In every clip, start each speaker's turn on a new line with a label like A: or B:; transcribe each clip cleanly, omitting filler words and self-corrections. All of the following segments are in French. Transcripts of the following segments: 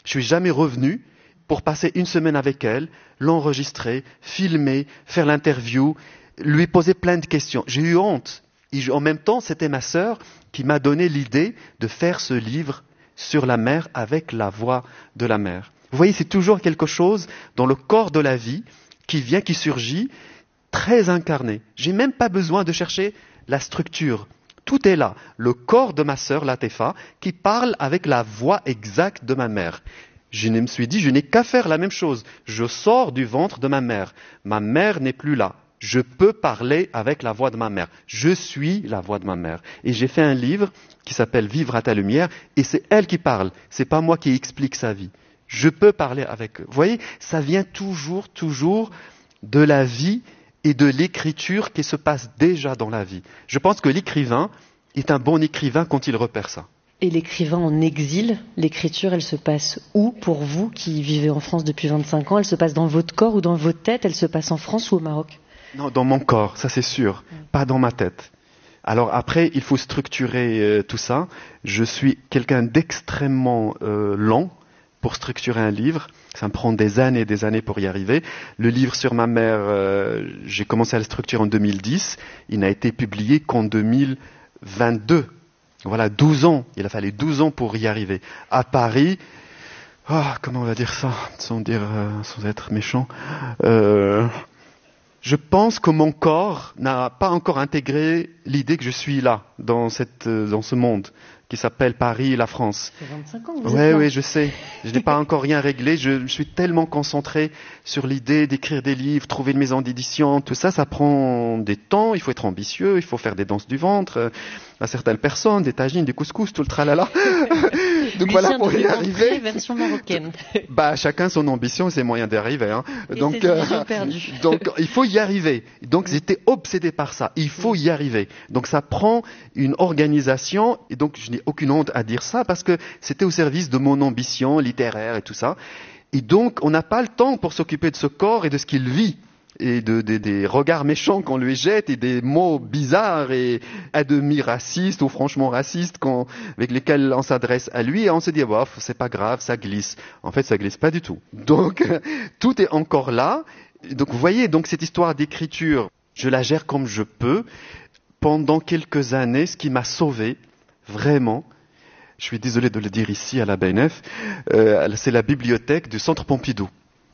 A: Je suis jamais revenu pour passer une semaine avec elle, l'enregistrer, filmer, faire l'interview, lui poser plein de questions. J'ai eu honte. Et en même temps, c'était ma sœur qui m'a donné l'idée de faire ce livre sur la mer avec la voix de la mer. Vous voyez, c'est toujours quelque chose dans le corps de la vie qui vient, qui surgit, très incarné. J'ai même pas besoin de chercher la structure. Tout est là. Le corps de ma sœur, Latefa, qui parle avec la voix exacte de ma mère. Je me suis dit, je n'ai qu'à faire la même chose. Je sors du ventre de ma mère. Ma mère n'est plus là. Je peux parler avec la voix de ma mère. Je suis la voix de ma mère. Et j'ai fait un livre qui s'appelle Vivre à ta lumière, et c'est elle qui parle. C'est pas moi qui explique sa vie. Je peux parler avec eux. Vous voyez, ça vient toujours de la vie et de l'écriture qui se passe déjà dans la vie. Je pense que l'écrivain est un bon écrivain quand il repère ça.
B: Et l'écrivain en exil, l'écriture, elle se passe où pour vous qui vivez en France depuis 25 ans? Elle se passe dans votre corps ou dans votre tête? Elle se passe en France ou au Maroc?
A: Non, dans mon corps, ça c'est sûr, pas dans ma tête. Alors après, il faut structurer tout ça. Je suis quelqu'un d'extrêmement lent pour structurer un livre. Ça me prend des années et des années pour y arriver. Le livre sur ma mère, j'ai commencé à le structurer en 2010. Il n'a été publié qu'en 2022. Voilà, 12 ans. Il a fallu 12 ans pour y arriver. À Paris, comment on va dire ça, sans être méchant, je pense que mon corps n'a pas encore intégré l'idée que je suis là, dans ce monde qui s'appelle Paris et la France.
B: Ça fait 25 ans que vous êtes là.
A: Oui, je sais. Je n'ai pas encore rien réglé. Je suis tellement concentré sur l'idée d'écrire des livres, trouver une maison d'édition. Tout ça, ça prend des temps. Il faut être ambitieux. Il faut faire des danses du ventre à certaines personnes, des tagines, du couscous, tout le tralala. Donc voilà, pour y arriver.
B: Version marocaine.
A: Chacun son ambition et ses moyens d'y arriver. Hein.
B: Donc,
A: il faut y arriver. Donc j'étais obsédé par ça. Il faut y arriver. Donc ça prend une organisation. Et donc je n'ai aucune honte à dire ça parce que c'était au service de mon ambition littéraire et tout ça. Et donc on n'a pas le temps pour s'occuper de ce corps et de ce qu'il vit. Et des regards méchants qu'on lui jette et des mots bizarres et à demi racistes ou franchement racistes avec lesquels on s'adresse à lui et on se dit c'est pas grave, ça glisse. En fait, ça glisse pas du tout. Donc tout est encore là. Donc vous voyez, donc cette histoire d'écriture, je la gère comme je peux. Pendant quelques années, ce qui m'a sauvé, vraiment, je suis désolé de le dire ici à la BNF, c'est la bibliothèque du Centre Pompidou.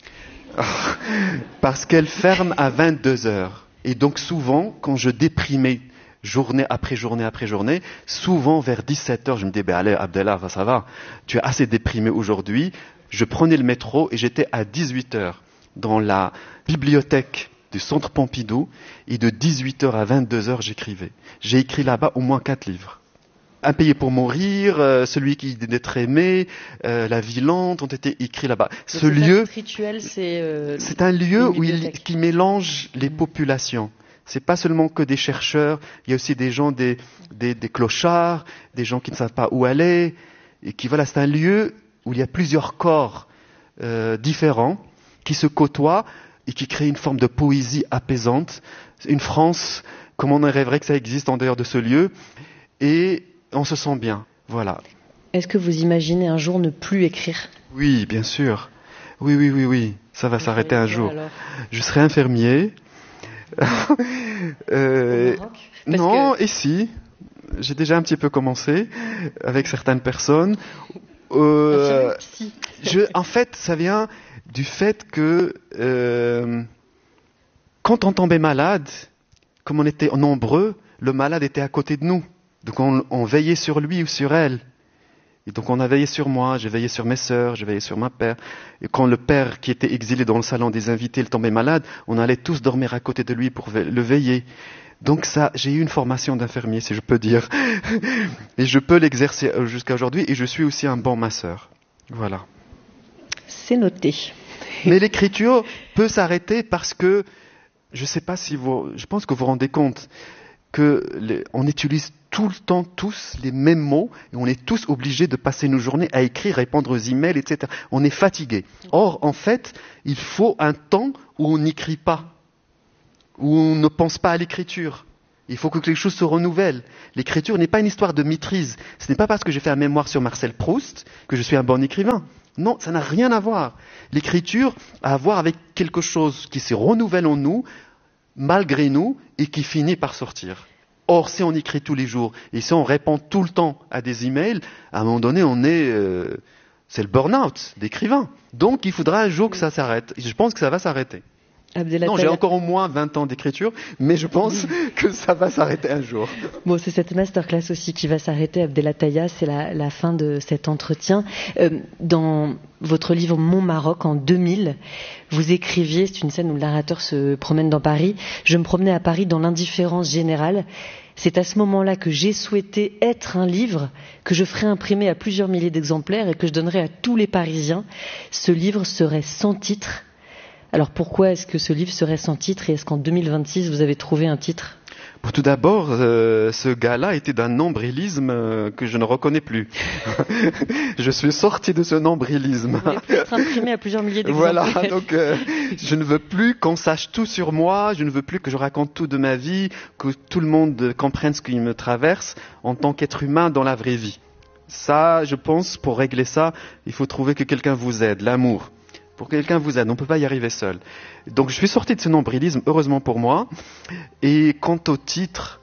A: Parce qu'elle ferme à 22 heures. Et donc souvent, quand je déprimais journée après journée après journée, souvent vers 17 heures, je me disais, allez Abdellah, ça va, tu es assez déprimé aujourd'hui. Je prenais le métro et j'étais à 18 heures dans la bibliothèque du Centre Pompidou et de 18 heures à 22 heures, j'écrivais. J'ai écrit là-bas au moins 4 livres. Un payé pour mourir, celui qui d'être aimé, La vie lente ont été écrits là-bas. Ce lieu,
B: rituel,
A: c'est un lieu qui mélange les populations. C'est pas seulement que des chercheurs, il y a aussi des gens, des clochards, des gens qui ne savent pas où aller, et c'est un lieu où il y a plusieurs corps différents qui se côtoient et qui créent une forme de poésie apaisante. Une France, comme on rêverait que ça existe en dehors de ce lieu, et on se sent bien, voilà.
B: Est-ce que vous imaginez un jour ne plus écrire?
A: Oui, bien sûr. Oui. Ça va s'arrêter un jour. Alors je serai infirmier. Non, ici. J'ai déjà un petit peu commencé avec certaines personnes. En fait, ça vient du fait que quand on tombait malade, comme on était nombreux, le malade était à côté de nous. Donc on veillait sur lui ou sur elle. Et donc on a veillé sur moi, j'ai veillé sur mes sœurs, j'ai veillé sur ma père. Et quand le père qui était exilé dans le salon des invités, il tombait malade, on allait tous dormir à côté de lui pour le veiller. Donc j'ai eu une formation d'infirmier, si je peux dire. Et je peux l'exercer jusqu'à aujourd'hui et je suis aussi un bon masseur. Voilà.
B: C'est noté.
A: Mais l'écriture peut s'arrêter parce que, je pense que vous vous rendez compte qu'on utilise tout le temps tous les mêmes mots et on est tous obligés de passer nos journées à écrire, répondre aux emails, etc. On est fatigué. Or, en fait, il faut un temps où on n'écrit pas, où on ne pense pas à l'écriture. Il faut que quelque chose se renouvelle. L'écriture n'est pas une histoire de maîtrise. Ce n'est pas parce que j'ai fait un mémoire sur Marcel Proust que je suis un bon écrivain. Non, ça n'a rien à voir. L'écriture a à voir avec quelque chose qui se renouvelle en nous, malgré nous, et qui finit par sortir. Or, si on écrit tous les jours, et si on répond tout le temps à des emails, à un moment donné, c'est le burn-out d'écrivain. Donc, il faudra un jour que ça s'arrête. Et je pense que ça va s'arrêter. Non, j'ai encore au moins 20 ans d'écriture, mais je pense que ça va s'arrêter un jour.
B: Bon, c'est cette masterclass aussi qui va s'arrêter, Abdelataya, c'est la fin de cet entretien. Dans votre livre Mon Maroc, en 2000, vous écriviez, c'est une scène où le narrateur se promène dans Paris, je me promenais à Paris dans l'indifférence générale. C'est à ce moment-là que j'ai souhaité être un livre que je ferai imprimer à plusieurs milliers d'exemplaires et que je donnerai à tous les Parisiens. Ce livre serait sans titre. Alors pourquoi est-ce que ce livre serait sans titre et est-ce qu'en 2026 vous avez trouvé un titre ?
A: Tout d'abord, ce gars-là était d'un nombrilisme que je ne reconnais plus. Je suis sorti de ce nombrilisme.
B: Vous voulez être imprimé à plusieurs milliers d'exemplaires.
A: Voilà, donc je ne veux plus qu'on sache tout sur moi, je ne veux plus que je raconte tout de ma vie, que tout le monde comprenne ce qui me traverse en tant qu'être humain dans la vraie vie. Ça, je pense, pour régler ça, il faut trouver que quelqu'un vous aide, l'amour. Pour que quelqu'un vous aide, on ne peut pas y arriver seul. Donc je suis sorti de ce nombrilisme, heureusement pour moi. Et quant au titre,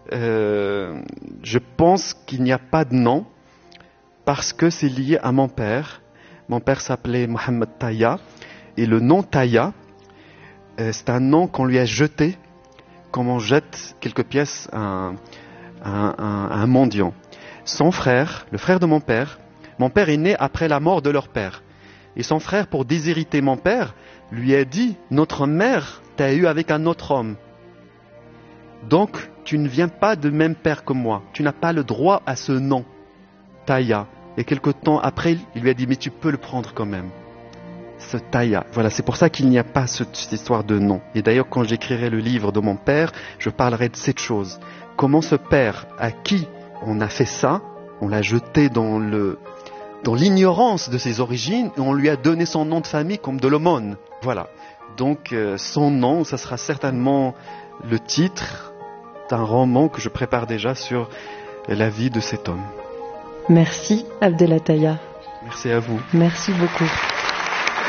A: je pense qu'il n'y a pas de nom, parce que c'est lié à mon père. Mon père s'appelait Mohamed Taya, et le nom Taya, c'est un nom qu'on lui a jeté, comme on jette quelques pièces à un mendiant. Son frère, le frère de mon père est né après la mort de leur père. Et son frère, pour déshériter mon père, lui a dit « Notre mère t'a eu avec un autre homme. Donc, tu ne viens pas de même père que moi. Tu n'as pas le droit à ce nom, Taya. » Et quelque temps après, il lui a dit « Mais tu peux le prendre quand même. » Ce Taya. Voilà, c'est pour ça qu'il n'y a pas cette histoire de nom. Et d'ailleurs, quand j'écrirai le livre de mon père, je parlerai de cette chose. Comment ce père, à qui on a fait ça, on l'a jeté dans l'ignorance de ses origines, et on lui a donné son nom de famille comme de l'aumône. Voilà. Donc son nom, ça sera certainement le titre d'un roman que je prépare déjà sur la vie de cet homme.
B: Merci Abdelataya.
A: Merci à vous.
B: Merci beaucoup.